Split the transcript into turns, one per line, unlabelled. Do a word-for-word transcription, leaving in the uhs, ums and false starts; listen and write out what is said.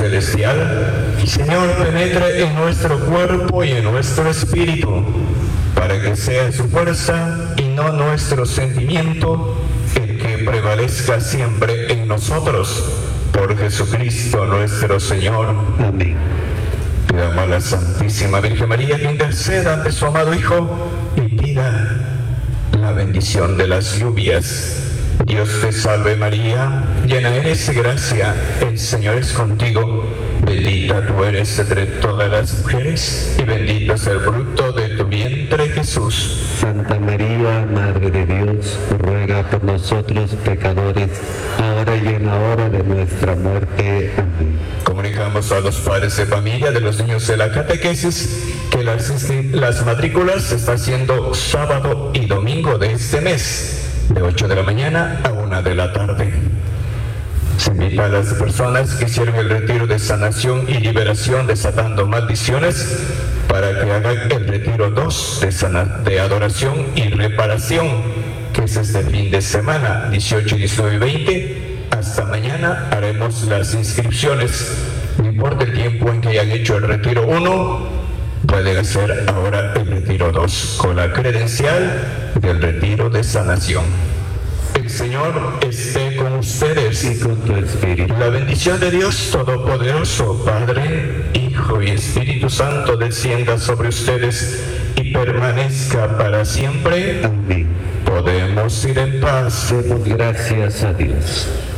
celestial, Señor, penetre en nuestro cuerpo y en nuestro espíritu, para que sea su fuerza y no nuestro sentimiento el que prevalezca siempre en nosotros, por Jesucristo nuestro Señor.
Amén.
Pidamos a la Santísima Virgen María que interceda ante su amado Hijo y pida la bendición de las lluvias. Dios te salve María, llena eres de gracia, el Señor es contigo. Bendita tú eres entre todas las mujeres y bendito es el fruto de tu vientre, Jesús.
Santa María, Madre de Dios, ruega por nosotros pecadores, ahora y en la hora de nuestra muerte. Amén.
Comunicamos a los padres de familia de los niños de la catequesis que las, las matrículas se está haciendo sábado y domingo de este mes, de ocho de la mañana a una de la tarde. Se invita a las personas que hicieron el retiro de sanación y liberación desatando maldiciones para que hagan el retiro dos de, sana, de adoración y reparación, que es este fin de semana, dieciocho, diecinueve y veinte. Hasta mañana haremos las inscripciones. No importa el tiempo en que hayan hecho el retiro uno, pueden hacer ahora el retiro dos con la credencial del retiro de sanación. El Señor esté con ustedes
y con tu espíritu.
La bendición de Dios Todopoderoso, Padre, Hijo y Espíritu Santo, descienda sobre ustedes y permanezca para siempre.
Amén.
Podemos ir en paz.
Demos gracias a Dios.